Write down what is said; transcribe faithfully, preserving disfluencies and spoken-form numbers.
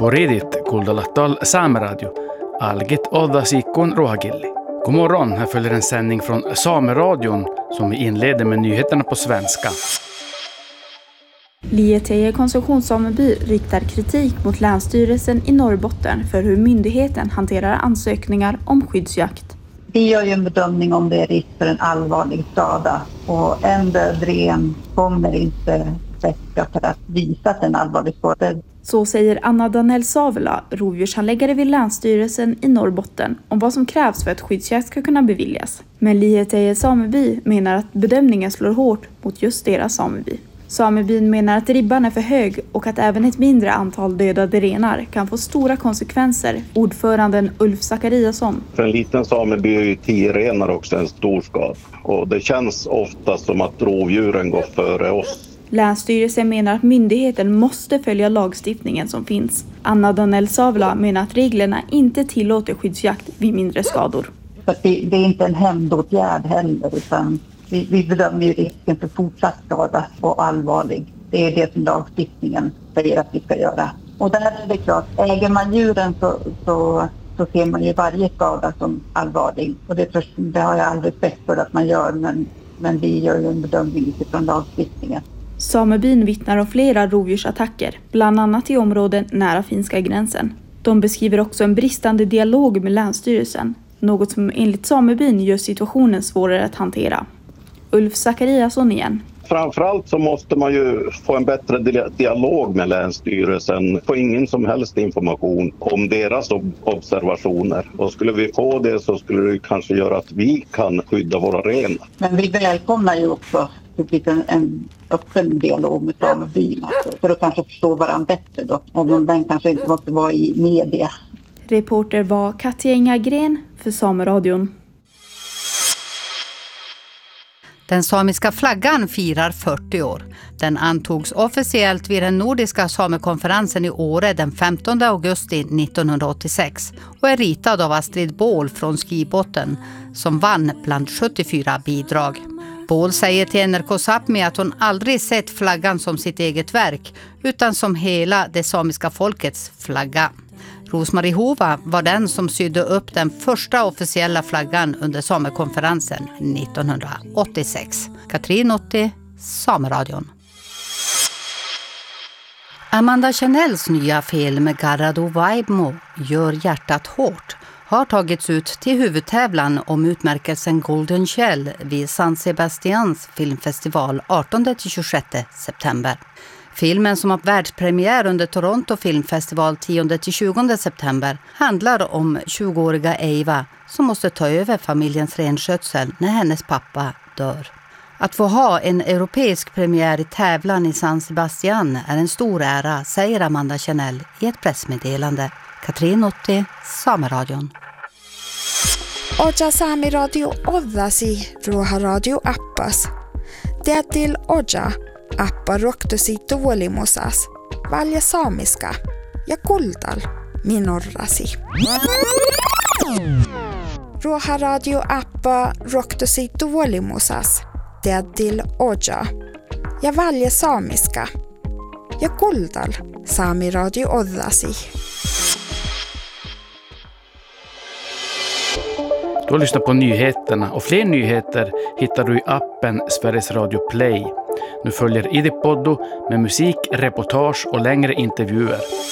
Poridit kuuldalattal Saameradio, algit oddasikon ruohagilli. God morgon, här följer en sändning från Saameradion som vi inleder med nyheterna på svenska. Lieteje konsumtionssameby riktar kritik mot Länsstyrelsen i Norrbotten för hur myndigheten hanterar ansökningar om skyddsjakt. Vi gör ju en bedömning om det är risk för en allvarlig skada och en död ren kommer inte räcka för att visa att en allvarlig skada. Så säger Anna Danell Savela, rovdjurshandläggare vid Länsstyrelsen i Norrbotten, om vad som krävs för att skyddsjakt ska kunna beviljas. Men Lieteje sameby menar att bedömningen slår hårt mot just deras sameby. Samebyn menar att ribban är för hög och att även ett mindre antal dödade renar kan få stora konsekvenser. Ordföranden Ulf Zachariasson. För en liten sameby är ju tio renar också en stor skada. Och det känns ofta som att rovdjuren går före oss. Länsstyrelsen menar att myndigheten måste följa lagstiftningen som finns. Anna Danell Savla menar att reglerna inte tillåter skyddsjakt vid mindre skador. För det, det är inte en hämndåtgärd heller, utan vi, vi bedömer ju risken för fortsatt skada och allvarlig. Det är det som lagstiftningen säger att vi ska göra. Och där är det klart, äger man djuren så, så, så ser man ju varje skada som allvarlig. Och det, det har jag all respekt för att man gör, men, men vi gör ju en bedömning utifrån lagstiftningen. Samebyn vittnar om flera rovdjursattacker, bland annat i områden nära finska gränsen. De beskriver också en bristande dialog med Länsstyrelsen, något som enligt samebyn gör situationen svårare att hantera. Ulf Zachariasson igen. Framförallt så måste man ju få en bättre dialog med Länsstyrelsen. Få ingen som helst information om deras observationer. Och skulle vi få det så skulle det kanske göra att vi kan skydda våra renar. Men vi välkomnar ju också en, en öppen dialog med samebyn. Alltså, för att kanske förstå varandra bättre då. Om den kanske inte måste vara i media. Reporter var Katja Ingagren för Saameradion. Den samiska flaggan firar fyrtio år. Den antogs officiellt vid den nordiska samekonferensen i Åre den femtonde augusti nittonhundraåttiosex och är ritad av Astrid Bål från Skibotten som vann bland sjuttiofyra bidrag. Bål säger till N R K Sápmi att hon aldrig sett flaggan som sitt eget verk utan som hela det samiska folkets flagga. Rosmarie Hova var den som sydde upp den första officiella flaggan under samekonferensen nittonhundraåttiosex. Katrin Otti, Saameradion. Amanda Chanels nya film Garrado Vaibmo gör hjärtat hårt har tagits ut till huvudtävlan om utmärkelsen Golden Shell vid San Sebastians filmfestival artonde till tjugosjätte september. Filmen som har världspremiär under Toronto filmfestival tionde till tjugonde september handlar om tjugoåriga Eva som måste ta över familjens renskötsel när hennes pappa dör. Att få ha en europeisk premiär i tävlan i San Sebastian är en stor ära, säger Amanda Chanel i ett pressmeddelande. Katrin Otti, Saameradion. Oja Saameradio oddasi ruoharadio appas. Tätil oja appa roktosi tuolimosas. Valja saamiska ja kultal minorrasi. Ruoharadio appa roktosi tuolimosas. Tätil oja ja valja saamiska ja kultal Saameradio oddasi. Du har lyssnat på nyheterna och fler nyheter hittar du i appen Sveriges Radio Play. Nu följer Idipoddo med musik, reportage och längre intervjuer.